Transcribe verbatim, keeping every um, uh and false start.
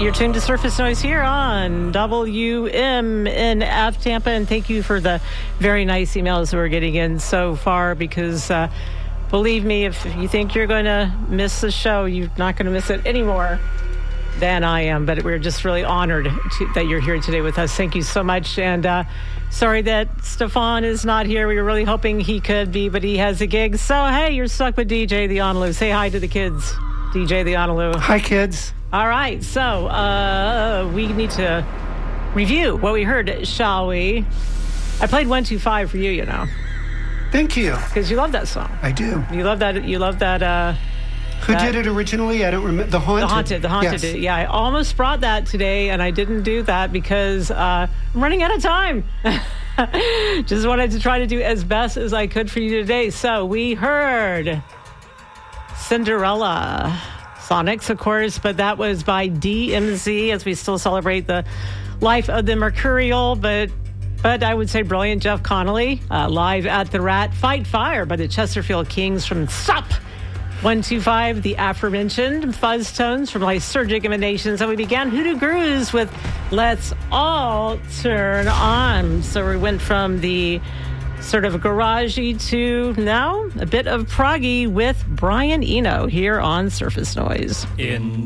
You're tuned to Surface Noise here on W M N F Tampa, and thank you for the very nice emails that we're getting in so far, because uh, believe me, if you think you're going to miss the show, you're not going to miss it anymore than I am. But we're just really honored to, that you're here today with us. Thank you so much. And uh, sorry that Stefan is not here. We were really hoping he could be, but he has a gig. So, hey, you're stuck with D J the Honolulu. Say hi to the kids, D J the Honolulu. Hi, kids. All right, so uh, we need to review what we heard, shall we? I played one two five for you, you know. Thank you. Because you love that song. I do. You love that. You love that. Uh, Who that, did it originally? I don't remember. The Haunted. The Haunted. The Haunted. Yes. Yeah, I almost brought that today, and I didn't do that because uh, I'm running out of time. Just wanted to try to do as best as I could for you today. So we heard Cinderella. Sonics, of course, but that was by D M Z as we still celebrate the life of the Mercurial, but but I would say brilliant Jeff Connolly, uh, live at the Rat. Fight Fire by the Chesterfield Kings from Stop one two five, the aforementioned Fuzz Tones from Lysergic Emanations, and we began Hoodoo Grooves with Let's All Turn On. So we went from the sort of garagey to now a bit of proggy with Brian Eno here on Surface Noise. In